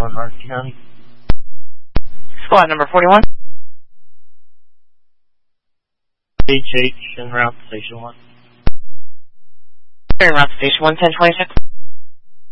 Hardin County. Squad number 41. HH en route to Station 1. Clearing route to Station 1, 1026.